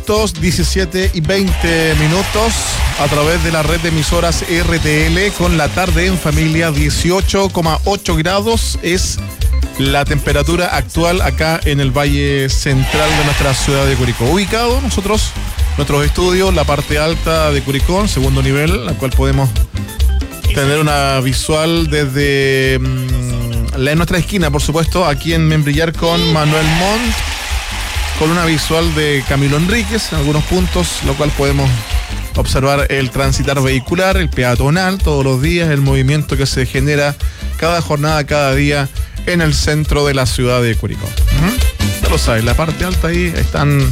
minutos, 17:20 a través de la red de emisoras RTL con La Tarde en Familia. 18,8 grados es la temperatura actual acá en el Valle Central de nuestra ciudad de Curicó. Ubicado nuestros estudios, la parte alta de Curicó, segundo nivel, la cual podemos tener una visual desde nuestra esquina, por supuesto, aquí en Membrillar con Manuel Montt, con una visual de Camilo Enríquez en algunos puntos, lo cual podemos observar el transitar vehicular, el peatonal, todos los días, el movimiento que se genera cada jornada, cada día en el centro de la ciudad de Curicó. Ya lo sabes, la parte alta ahí están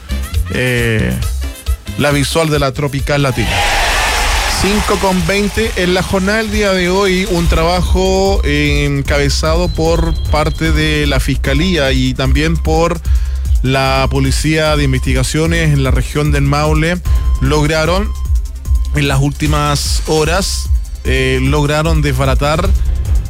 la visual de la Tropical Latina. 5:20 en la jornada del día de hoy, un trabajo encabezado por parte de la Fiscalía y también por la Policía de Investigaciones en la región del Maule. Lograron en las últimas horas desbaratar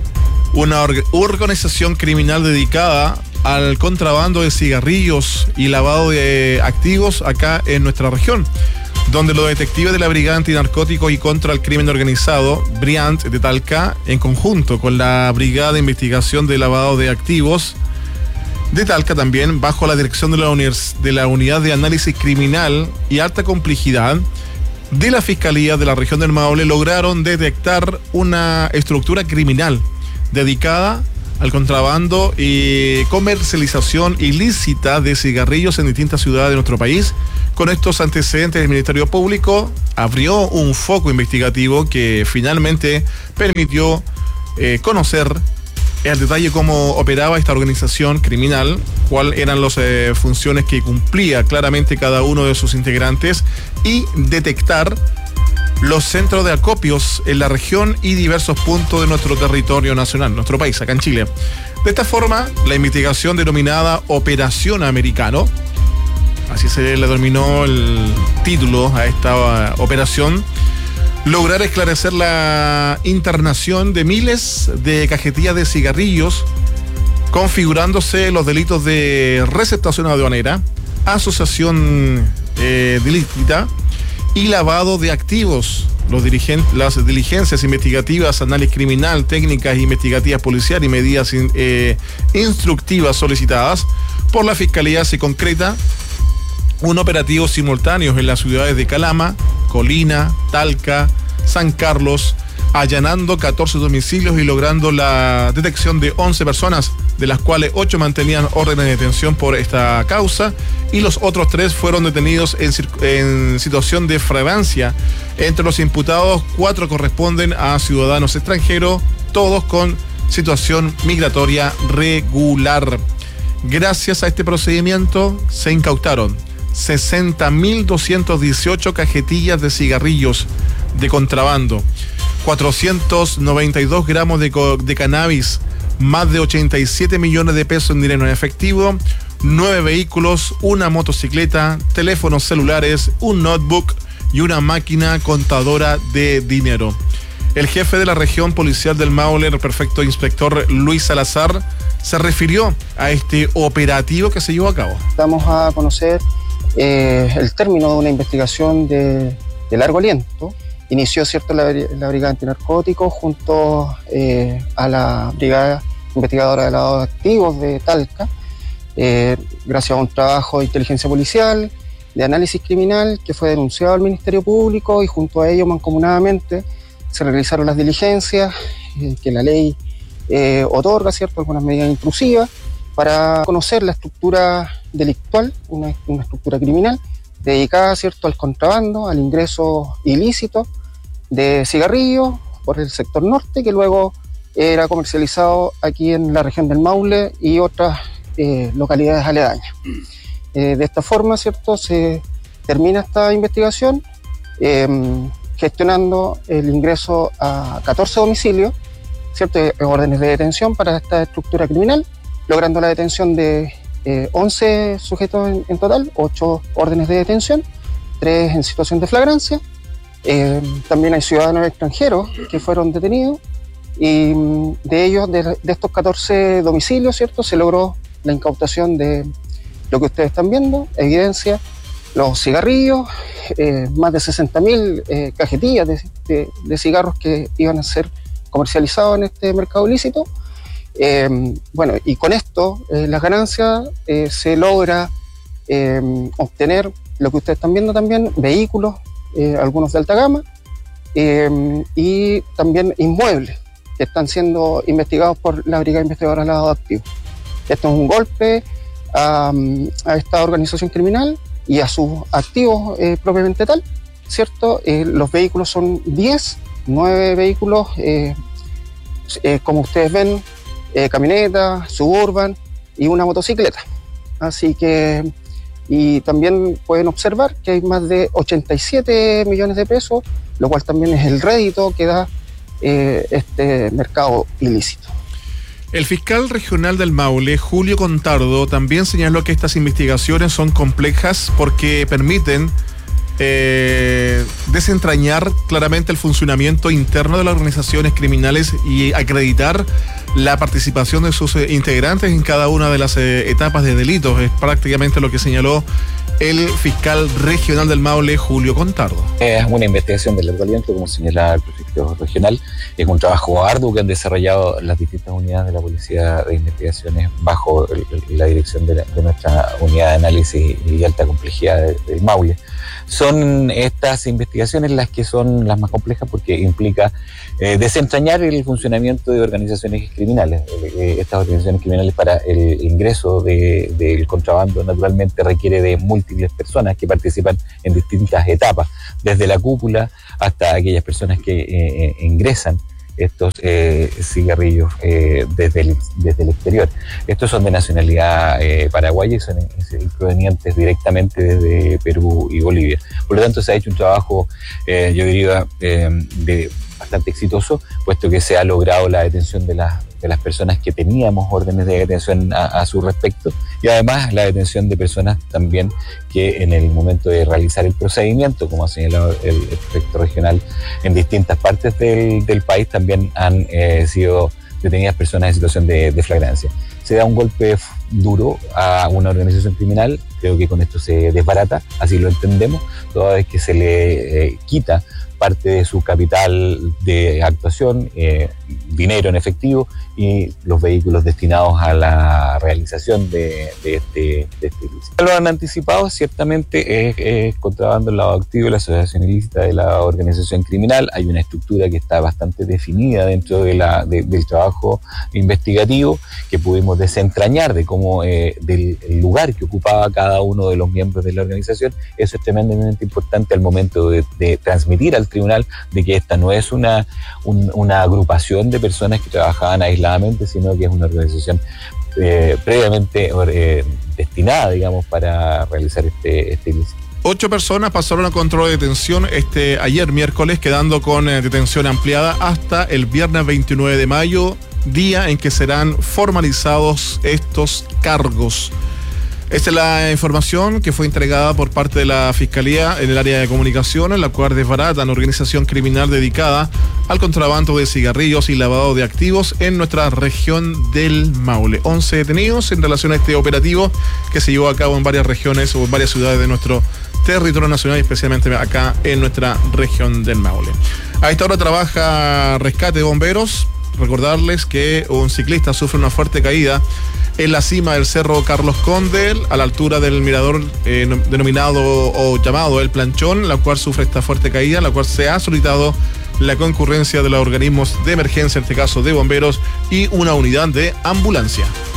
una organización criminal dedicada al contrabando de cigarrillos y lavado de activos acá en nuestra región, donde los detectives de la Brigada Antinarcóticos y contra el Crimen Organizado, BRIANT de Talca, en conjunto con la Brigada de Investigación de Lavado de Activos de Talca, también bajo la dirección de la Unidad de Análisis Criminal y Alta Complejidad de la Fiscalía de la región del Maule, lograron detectar una estructura criminal dedicada al contrabando y comercialización ilícita de cigarrillos en distintas ciudades de nuestro país. Con estos antecedentes, el Ministerio Público abrió un foco investigativo que finalmente permitió conocer al detalle cómo operaba esta organización criminal, cuáles eran las funciones que cumplía claramente cada uno de sus integrantes y detectar los centros de acopios en la región y diversos puntos de nuestro territorio nacional, nuestro país, acá en Chile. De esta forma, la investigación denominada Operación Americano, así se le denominó el título a esta operación, lograr esclarecer la internación de miles de cajetillas de cigarrillos, configurándose los delitos de receptación aduanera, asociación ilícita y lavado de activos. Las diligencias investigativas, análisis criminal, técnicas investigativas policiales y medidas instructivas solicitadas por la Fiscalía se concreta un operativo simultáneo en las ciudades de Calama, Colina, Talca, San Carlos, allanando 14 domicilios y logrando la detección de 11 personas, de las cuales 8 mantenían órdenes de detención por esta causa y los otros 3 fueron detenidos en situación de fragancia. Entre los imputados, 4 corresponden a ciudadanos extranjeros, todos con situación migratoria regular. Gracias a este procedimiento se incautaron 60.218 cajetillas de cigarrillos de contrabando, 492 gramos de cannabis, más de 87 millones de pesos en dinero en efectivo, 9 vehículos, una motocicleta, teléfonos celulares, un notebook y una máquina contadora de dinero. El jefe de la región policial del Maule, el prefecto inspector Luis Salazar, se refirió a este operativo que se llevó a cabo. Vamos a conocer el término de una investigación de largo aliento. Inició, ¿cierto?, la Brigada Antinarcóticos junto a la Brigada Investigadora de Lavado de Activos de Talca, gracias a un trabajo de inteligencia policial, de análisis criminal que fue denunciado al Ministerio Público, y junto a ello mancomunadamente se realizaron las diligencias que la ley otorga, ¿cierto?, algunas medidas intrusivas para conocer la estructura delictual, una estructura criminal dedicada, ¿cierto?, al contrabando, al ingreso ilícito de cigarrillos por el sector norte, que luego era comercializado aquí en la región del Maule y otras localidades aledañas. De esta forma, ¿cierto?, se termina esta investigación gestionando el ingreso a 14 domicilios, ¿cierto?, órdenes de detención para esta estructura criminal, logrando la detención de 11 sujetos en total, 8 órdenes de detención, 3 en situación de flagrancia. También hay ciudadanos extranjeros que fueron detenidos, y de ellos, de estos 14 domicilios, ¿cierto?, se logró la incautación de lo que ustedes están viendo, evidencia los cigarrillos, más de 60.000 cajetillas de cigarros que iban a ser comercializados en este mercado ilícito. Bueno, y con esto, las ganancias, se logra obtener lo que ustedes están viendo también, vehículos, algunos de alta gama, y también inmuebles que están siendo investigados por la Brigada Investigadora de Lavado de Activos. Esto es un golpe a esta organización criminal y a sus activos propiamente tal, ¿cierto? Los vehículos son 9 vehículos, como ustedes ven, camioneta, suburban y una motocicleta. Así que, y también pueden observar que hay más de 87 millones de pesos, lo cual también es el rédito que da este mercado ilícito. El fiscal regional del Maule, Julio Contardo, también señaló que estas investigaciones son complejas porque permiten desentrañar claramente el funcionamiento interno de las organizaciones criminales y acreditar la participación de sus integrantes en cada una de las etapas de delitos. Es prácticamente lo que señaló el fiscal regional del Maule, Julio Contardo. Es una investigación de largo aliento, como señala el prefecto regional. Es un trabajo arduo que han desarrollado las distintas unidades de la Policía de Investigaciones bajo la dirección de nuestra unidad de análisis y alta complejidad del Maule. Son estas investigaciones las que son las más complejas porque implica desentrañar el funcionamiento de organizaciones criminales. Estas organizaciones criminales, para el ingreso del contrabando, naturalmente requiere de múltiples personas que participan en distintas etapas, desde la cúpula hasta aquellas personas que ingresan estos cigarrillos desde el exterior. Estos son de nacionalidad paraguaya y son provenientes directamente desde Perú y Bolivia. Por lo tanto, se ha hecho un trabajo, yo diría, bastante exitoso, puesto que se ha logrado la detención de las personas que teníamos órdenes de detención a su respecto, y además la detención de personas también que en el momento de realizar el procedimiento, como ha señalado el prefecto regional, en distintas partes del país también han sido detenidas personas en situación de flagrancia. Se da un golpe duro a una organización criminal, creo que con esto se desbarata, así lo entendemos, toda vez que se le quita parte de su capital de actuación, dinero en efectivo y los vehículos destinados a la realización de este ilícito. Lo han anticipado, ciertamente es contrabando, el lavado activo, la asociación ilícita de la organización criminal. Hay una estructura que está bastante definida dentro del trabajo investigativo que pudimos desentrañar de cómo del lugar que ocupaba cada uno de los miembros de la organización. Eso es tremendamente importante al momento de transmitir al tribunal de que esta no es una agrupación de personas que trabajaban aisladamente, sino que es una organización previamente destinada, digamos, para realizar este ilícito. 8 personas pasaron a control de detención ayer miércoles, quedando con detención ampliada hasta el viernes 29 de mayo, día en que serán formalizados estos cargos. Esta es la información que fue entregada por parte de la Fiscalía en el área de comunicación, en la cual desbarata una organización criminal dedicada al contrabando de cigarrillos y lavado de activos en nuestra región del Maule. 11 detenidos en relación a este operativo que se llevó a cabo en varias regiones o en varias ciudades de nuestro territorio nacional, y especialmente acá en nuestra región del Maule. A esta hora trabaja Rescate de Bomberos. Recordarles que un ciclista sufre una fuerte caída en la cima del Cerro Carlos Conde, a la altura del mirador denominado o llamado El Planchón, la cual sufre esta fuerte caída, la cual se ha solicitado la concurrencia de los organismos de emergencia, en este caso de bomberos, y una unidad de ambulancia.